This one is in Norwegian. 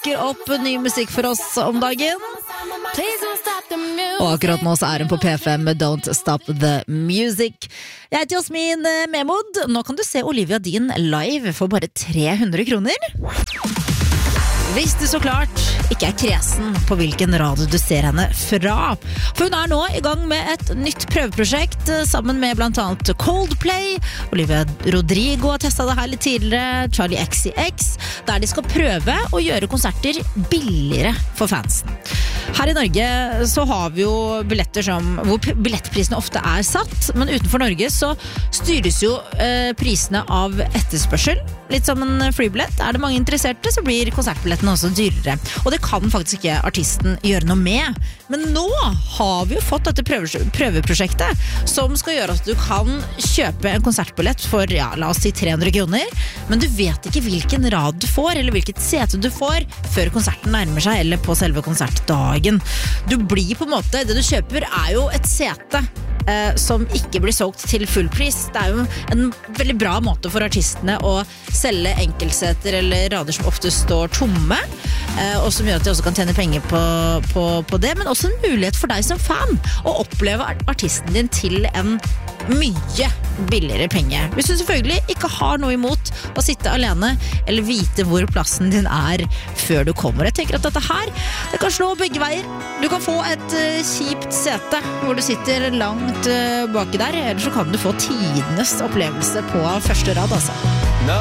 dukker opp ny musikk for oss om dagen. Og akkurat nå så hun på P5 med Don't Stop the Music. Jeg heter Jasmin Memod. Nå kan du se Olivia Dean live for bare 300 kroner. Hvis du så klart ikke kresen på hvilken radio du ser henne fra. For hun nå I gang med et nytt prøveprosjekt sammen med blant annet Coldplay. Olivia Rodrigo har testet det her litt tidligere, Charlie XCX, der de skal prøve å gjøre konserter billigere for fansen. Her I Norge så har vi jo billetter hvor billettprisene ofte satt, men utenfor Norge så styres jo prisene av etterspørsel. Litt som en flybillett. Det mange interesserte, så blir konsertbillettene også dyrere. Og det kan faktisk ikke artisten gjøre noe med. Men nå har vi jo fått dette prøveprosjektet, som skal gjøre at du kan kjøpe en konsertbillett for, la oss si 300 kroner, men du vet ikke hvilken rad du får, eller hvilket sete du får, før konserten nærmer seg, eller på selve konsertdagen. Du blir på en måte, det du kjøper jo et sete som ikke blir solgt til full pris. Det jo en veldig bra måte for artistene å selge enkeltseter eller rader som ofte står tomme, og som gjør at de også kan tjene penger på det, men også en mulighet for deg som fan å oppleve artisten din til en mye billigere penge. Hvis du selvfølgelig ikke har noe imot å sitte alene eller vite hvor plassen din før du kommer. Jeg tenker at dette her, det kan slå begge veier. Du kan få et kjipt sete hvor du sitter langt baki der, eller så kan du få tidenes opplevelse på første rad, altså.